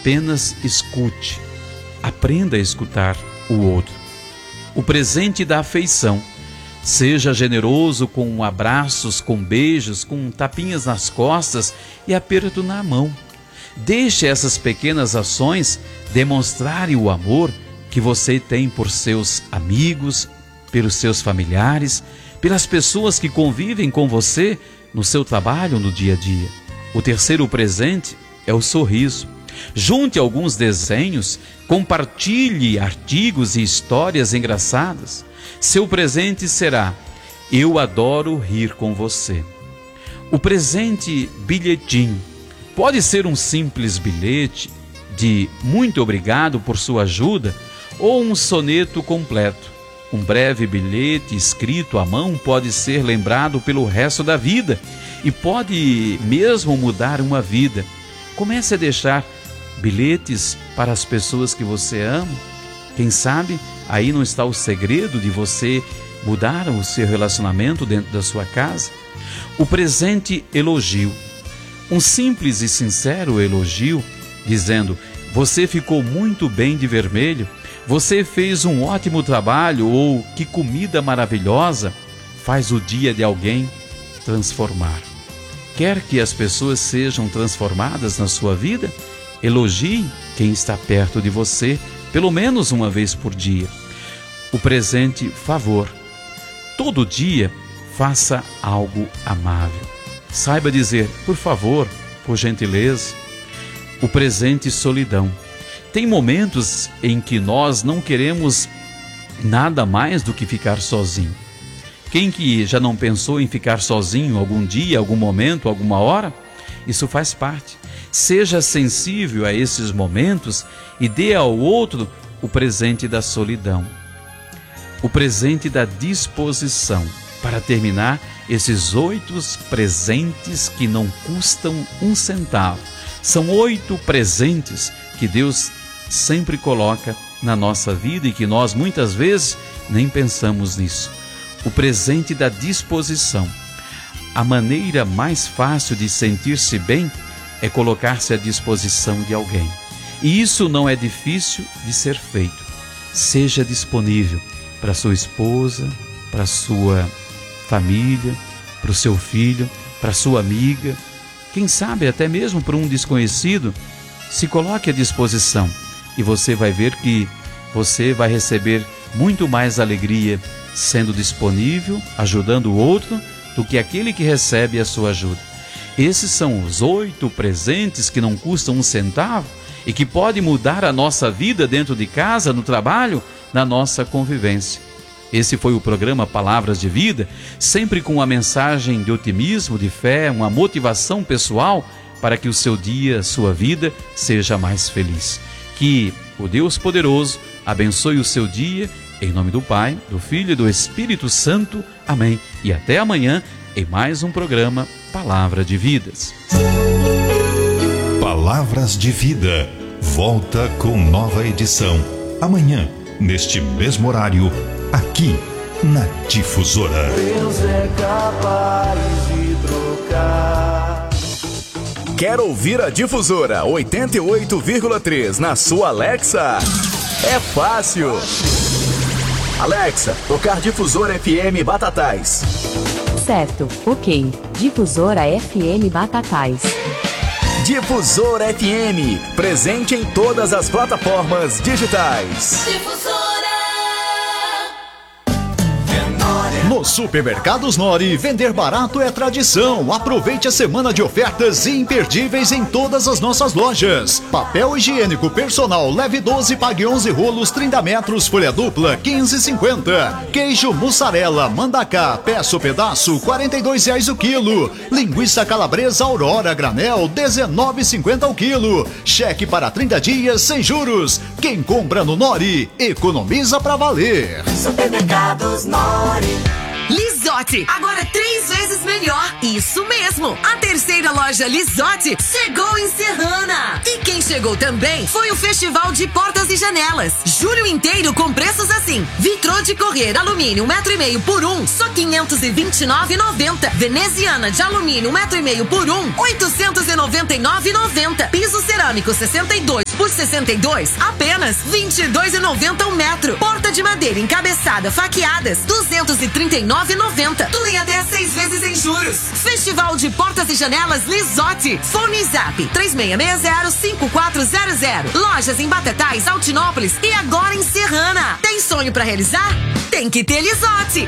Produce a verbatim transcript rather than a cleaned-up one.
apenas escute. Aprenda a escutar o outro. O presente da afeição. Seja generoso com abraços, com beijos, com tapinhas nas costas e aperto na mão. Deixe essas pequenas ações demonstrarem o amor que você tem por seus amigos, pelos seus familiares, pelas pessoas que convivem com você no seu trabalho, no dia a dia. O terceiro presente é o sorriso. Junte alguns desenhos, compartilhe artigos e histórias engraçadas. Seu presente será: eu adoro rir com você. O presente bilhetinho pode ser um simples bilhete de muito obrigado por sua ajuda ou um soneto completo. Um breve bilhete escrito à mão pode ser lembrado pelo resto da vida e pode mesmo mudar uma vida. Comece a deixar bilhetes para as pessoas que você ama. Quem sabe aí não está o segredo de você mudar o seu relacionamento dentro da sua casa. O presente elogio. Um simples e sincero elogio, dizendo: você ficou muito bem de vermelho, você fez um ótimo trabalho, ou que comida maravilhosa, faz o dia de alguém transformar. Quer que as pessoas sejam transformadas na sua vida? Elogie quem está perto de você, pelo menos uma vez por dia. O presente favor. Todo dia faça algo amável. Saiba dizer por favor, por gentileza. O presente solidão. Tem momentos em que nós não queremos nada mais do que ficar sozinho. Quem que já não pensou em ficar sozinho algum dia, algum momento, alguma hora? Isso faz parte. Seja sensível a esses momentos e dê ao outro o presente da solidão. O presente da disposição. Para terminar, esses oito presentes que não custam um centavo. São oito presentes que Deus sempre coloca na nossa vida e que nós muitas vezes nem pensamos nisso. O presente da disposição. A maneira mais fácil de sentir-se bem é colocar-se à disposição de alguém. E isso não é difícil de ser feito. Seja disponível para sua esposa, para sua família, para o seu filho, para sua amiga, quem sabe até mesmo para um desconhecido. Se coloque à disposição e você vai ver que você vai receber muito mais alegria sendo disponível, ajudando o outro, do que aquele que recebe a sua ajuda. Esses são os oito presentes que não custam um centavo e que podem mudar a nossa vida dentro de casa, no trabalho, na nossa convivência. Esse foi o programa Palavras de Vida, sempre com uma mensagem de otimismo, de fé, uma motivação pessoal para que o seu dia, sua vida, seja mais feliz. Que o Deus poderoso abençoe o seu dia, em nome do Pai, do Filho e do Espírito Santo. Amém. E até amanhã em mais um programa Palavra de Vidas. Palavras de Vida. Volta com nova edição. Amanhã, neste mesmo horário, aqui na Difusora. Deus é capaz de trocar. Quer ouvir a Difusora oitenta e oito vírgula três na sua Alexa? É fácil. Alexa, tocar Difusora F M Batatais. Certo, ok. Difusora F M Batatais. Difusora F M, presente em todas as plataformas digitais. Difusora. Nos supermercados Nori, vender barato é tradição. Aproveite a semana de ofertas imperdíveis em todas as nossas lojas. Papel higiênico personal leve doze, pague onze rolos, trinta metros, folha dupla, quinze e cinquenta. Queijo mussarela Mandacá, peça ou pedaço, quarenta e dois reais o quilo. Linguiça calabresa Aurora granel, dezenove e cinquenta o quilo. Cheque para trinta dias sem juros. Quem compra no Nori, economiza pra valer. Supermercados Nori. Lisotti, agora três vezes melhor. Isso mesmo, a terceira loja Lisotti chegou em Serrana. E quem chegou também foi o Festival de Portas e Janelas. Julho inteiro com preços assim: vitrô de correr alumínio um metro e meio por um, só quinhentos e vinte e nove reais e noventa centavos. Veneziana de alumínio um metro e meio por um, oitocentos e noventa e nove reais e noventa centavos. Piso cerâmico sessenta e dois por sessenta e dois, apenas vinte e dois e noventa o metro. Porta de madeira encabeçada faqueadas, duzentos e trinta e nove e noventa. Tudo em até seis vezes em juros. Festival de Portas e Janelas Lisotti. Fone Zap três seis seis zero cinco quatro zero zero. Lojas em Batatais, Altinópolis e agora em Serrana. Tem sonho pra realizar? Tem que ter Lisotti.